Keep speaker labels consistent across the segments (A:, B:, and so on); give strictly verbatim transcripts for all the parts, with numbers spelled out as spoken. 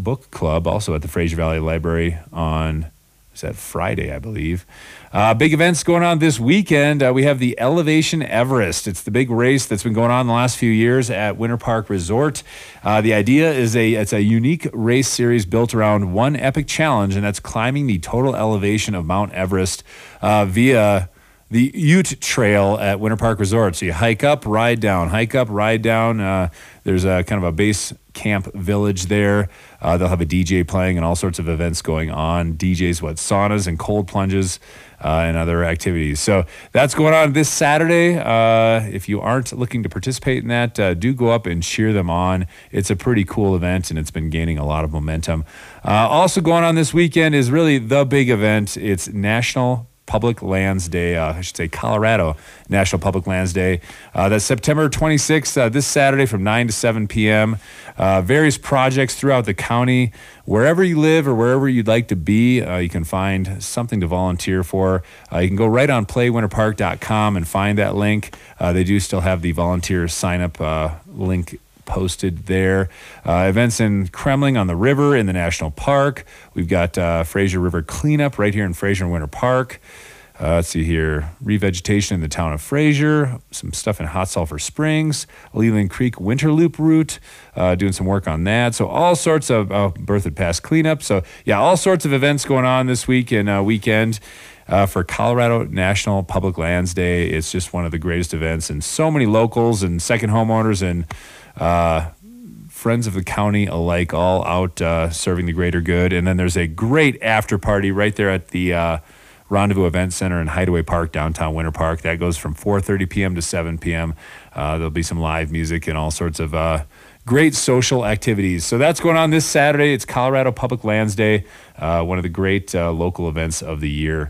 A: Book Club, also at the Fraser Valley Library on, is that Friday, I believe. Uh, big events going on this weekend. Uh, we have the Elevation Everest. It's the big race that's been going on the last few years at Winter Park Resort. Uh, the idea is a it's a unique race series built around one epic challenge, and that's climbing the total elevation of Mount Everest uh, via the Ute Trail at Winter Park Resort. So you hike up, ride down, hike up, ride down. Uh, there's a kind of a base camp village there. Uh, they'll have a D J playing and all sorts of events going on. D Js, what, saunas and cold plunges uh, and other activities. So that's going on this Saturday. Uh, if you aren't looking to participate in that, uh, do go up and cheer them on. It's a pretty cool event, and it's been gaining a lot of momentum. Uh, also going on this weekend is really the big event. It's National Public Lands Day, uh, I should say Colorado National Public Lands Day. Uh, that's September twenty-sixth, uh, this Saturday from nine to seven p.m. Uh, various projects throughout the county. Wherever you live or wherever you'd like to be, uh, you can find something to volunteer for. Uh, you can go right on play winter park dot com and find that link. Uh, they do still have the volunteer sign-up uh, link posted there. Uh, events in Kremling on the river in the national park. We've got uh, Fraser River cleanup right here in Fraser and Winter Park. Uh, let's see here. Revegetation in the town of Fraser. Some stuff in Hot Sulphur Springs. Leland Creek Winter Loop route. Uh, doing some work on that. So all sorts of uh, Berthoud Pass cleanup. So yeah, all sorts of events going on this week and uh, weekend. Uh, for Colorado National Public Lands Day. It's just one of the greatest events, and so many locals and second homeowners and uh, friends of the county alike all out uh, serving the greater good. And then there's a great after party right there at the uh, Rendezvous Event Center in Hideaway Park, downtown Winter Park. That goes from four thirty p.m. to seven p.m. Uh, there'll be some live music and all sorts of uh, great social activities. So that's going on this Saturday. It's Colorado Public Lands Day, uh, one of the great uh, local events of the year.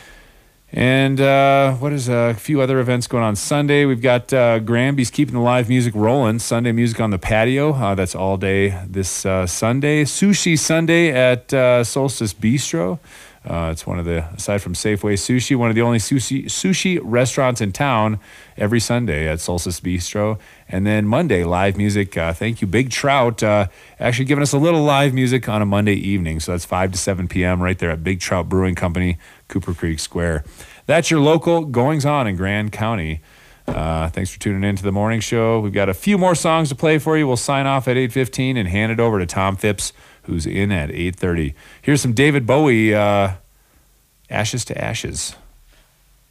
A: And uh, what is uh, a few other events going on Sunday? We've got uh, Granby's keeping the live music rolling. Sunday music on the patio. Uh, that's all day this uh, Sunday. Sushi Sunday at uh, Solstice Bistro. Uh, it's one of the, aside from Safeway Sushi, one of the only sushi sushi restaurants in town every Sunday at Solstice Bistro. And then Monday, live music. Uh, thank you, Big Trout, uh, actually giving us a little live music on a Monday evening. So that's five to seven p.m. right there at Big Trout Brewing Company, Cooper Creek Square. That's your local goings-on in Grand County. Uh, thanks for tuning in to the morning show. We've got a few more songs to play for you. We'll sign off at eight fifteen and hand it over to Tom Phipps, who's in at eight thirty. Here's some David Bowie, uh, Ashes to Ashes.